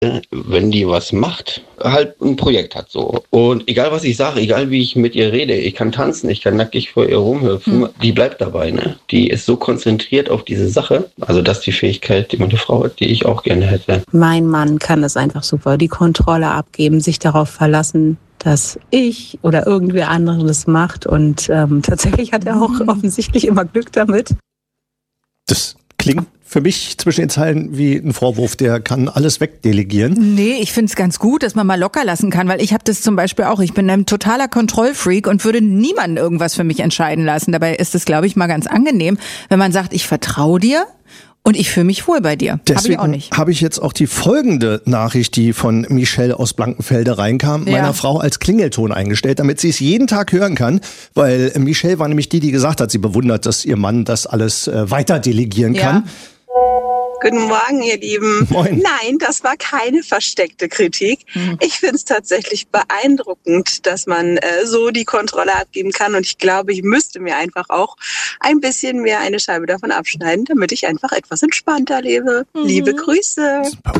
wenn die was macht, halt ein Projekt hat so. Und egal was ich sage, egal wie ich mit ihr rede, ich kann tanzen, ich kann nackig vor ihr rumhüpfen, die bleibt dabei, ne? Die ist so konzentriert auf diese Sache. Also das ist die Fähigkeit, die meine Frau hat, die ich auch gerne hätte. Mein Mann kann das einfach super, die Kontrolle abgeben, sich darauf verlassen, dass ich oder irgendwer anderes das macht. Und tatsächlich hat er auch offensichtlich immer Glück damit. Das klingt für mich zwischen den Zeilen wie ein Vorwurf, der kann alles wegdelegieren. Nee, ich finde es ganz gut, dass man mal locker lassen kann, weil ich habe das zum Beispiel auch. Ich bin ein totaler Kontrollfreak und würde niemanden irgendwas für mich entscheiden lassen. Dabei ist es, glaube ich, mal ganz angenehm, wenn man sagt, ich vertraue dir und ich fühle mich wohl bei dir. Deswegen habe ich jetzt auch die folgende Nachricht, die von Michelle aus Blankenfelde reinkam, meiner Frau als Klingelton eingestellt, damit sie es jeden Tag hören kann, weil Michelle war nämlich die gesagt hat, sie bewundert, dass ihr Mann das alles weiter delegieren kann. Guten Morgen, ihr Lieben. Moin. Nein, das war keine versteckte Kritik. Ich finde es tatsächlich beeindruckend, dass man so die Kontrolle abgeben kann. Und ich glaube, ich müsste mir einfach auch ein bisschen mehr eine Scheibe davon abschneiden, damit ich einfach etwas entspannter lebe. Liebe Grüße.